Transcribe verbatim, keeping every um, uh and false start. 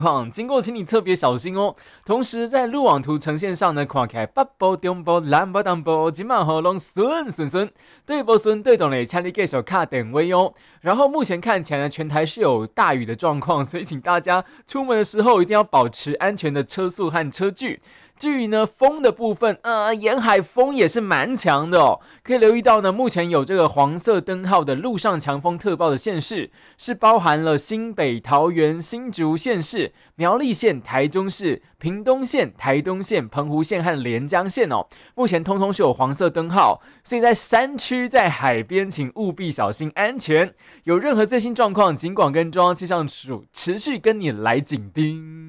经过请你特别小心哦。同时在路网图呈现上呢，看起来北部、中部、南部、东部今晚好拢顺顺顺，对不顺对懂嘞，请你继续卡点位哦。然后目前看起来呢，全台是有大雨的状况，所以请大家出门的时候一定要保持安全的车速和车距。至于呢风的部分，呃，沿海风也是蛮强的哦。可以留意到呢，目前有这个黄色灯号的陆上强风特报的县市，是包含了新北、桃园、新竹县市、苗栗县、台中市、屏东县、台东县、澎湖县和连江县哦。目前通通是有黄色灯号，所以在山区、在海边，请务必小心安全。有任何最新状况，尽管跟中央气象署持续跟你来紧盯。